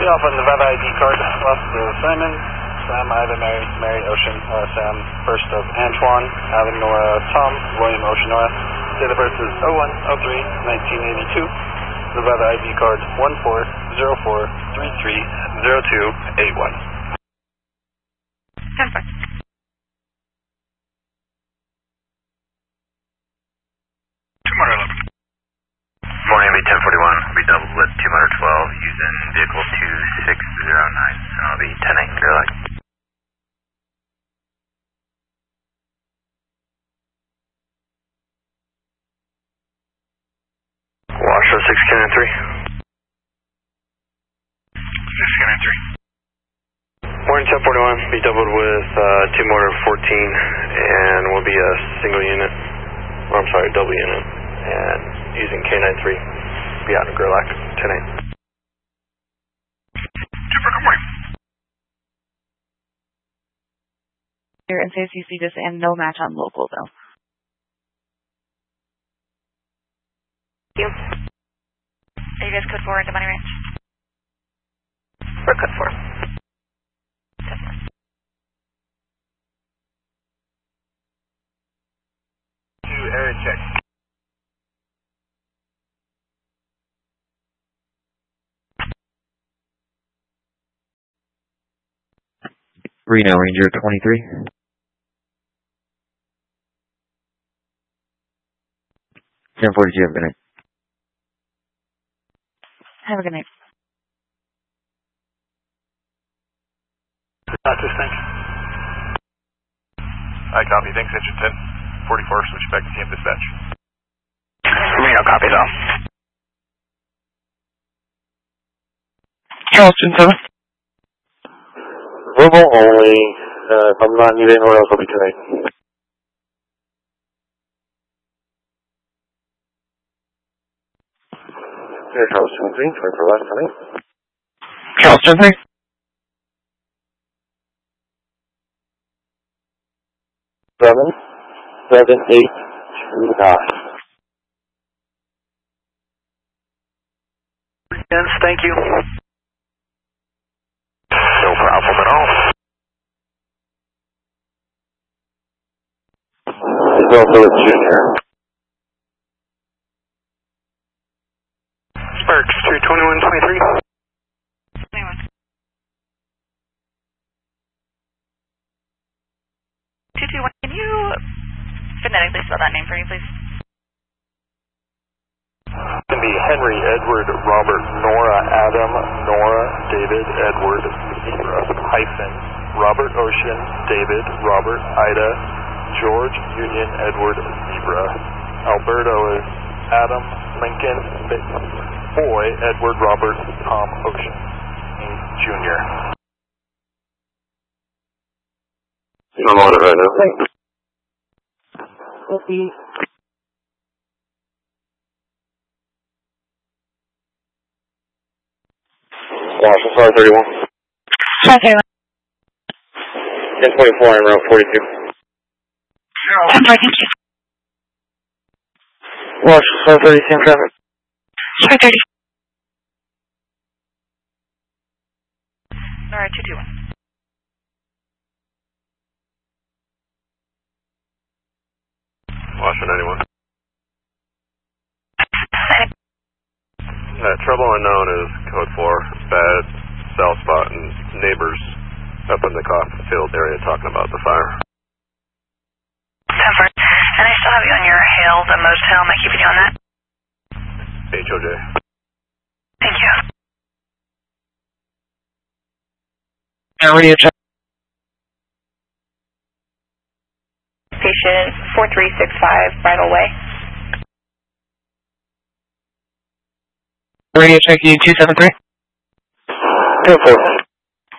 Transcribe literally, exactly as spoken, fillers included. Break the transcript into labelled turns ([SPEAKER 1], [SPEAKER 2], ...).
[SPEAKER 1] off on Nevada I D card, lost of Simon, Sam, Ida, Mary, Mary, Ocean, Nora, Sam, first of Antoine, Adam, Nora, Tom, William, Ocean, Nora. Date of birth is oh one oh three nineteen eighty-two. Nevada I D card one four zero four three three zero two eight one.
[SPEAKER 2] ten four.
[SPEAKER 3] Morning, be ten forty-one, be double with two twelve, using vehicle two six zero nine, and I'll be ten eight, clear light. Washoe six Cannon three.
[SPEAKER 4] six Cannon three.
[SPEAKER 3] Morning, ten forty-one, be doubled with uh, two motor fourteen, and we'll be a single unit, or I'm sorry, double unit, and using K nine three, be out in Gerlach, ten eight.
[SPEAKER 4] Super, good morning.
[SPEAKER 2] Here and says you see this and no match on local though.
[SPEAKER 5] Thank you. Are you guys code four into Money Ranch?
[SPEAKER 2] We're code four.
[SPEAKER 1] To air check.
[SPEAKER 6] Reno Ranger twenty-three. ten forty-two, have a good night.
[SPEAKER 2] Have a good night.
[SPEAKER 1] Doctor, thank you.
[SPEAKER 4] I copy, thanks, engine ten forty-four, switch back to T M dispatch.
[SPEAKER 3] Reno copies all.
[SPEAKER 7] Charleston seven.
[SPEAKER 3] Verbal only, uh, if I'm not needed anywhere else, I'll be tonight. Here, Charleston three, twenty-four last tonight.
[SPEAKER 7] Charleston three.
[SPEAKER 3] Seven, seven, eight, two, nine.
[SPEAKER 1] Yes, thank you.
[SPEAKER 3] No problem at all. There's also a junior.
[SPEAKER 1] Sparks, two twenty-one twenty-three.
[SPEAKER 5] twenty-one. two two one, can you phonetically spell that name for me, please?
[SPEAKER 1] It's going to be Henry, Edward, Robert, Nora, Adam, Nora, David, Edward, Zebra, hyphen, Robert, Ocean, David, Robert, Ida, George, Union, Edward, Zebra. Alberto is Adam, Lincoln, Boy, Edward, Robert, Tom, Ocean, Junior.
[SPEAKER 3] I'm on it right now.
[SPEAKER 2] We'll see.
[SPEAKER 3] Washington, five thirty-one.
[SPEAKER 2] five thirty-one.
[SPEAKER 3] ten twenty-four on Route forty-two.
[SPEAKER 2] ten four, thank you.
[SPEAKER 3] Washington, five thirty, same traffic.
[SPEAKER 2] five thirty.
[SPEAKER 5] Nora, two two one.
[SPEAKER 3] Washington ninety-one. Uh, trouble unknown is code four, bad cell spot and neighbors up in the Coffin Field area talking about the fire.
[SPEAKER 5] ten four. And I still have you on your hail, the motel. Am I keeping you on that?
[SPEAKER 3] H O J.
[SPEAKER 5] Thank you.
[SPEAKER 7] Radio check.
[SPEAKER 5] Patient four three six five, Bridal Way.
[SPEAKER 7] Radio check, you two seven three.
[SPEAKER 3] ten four.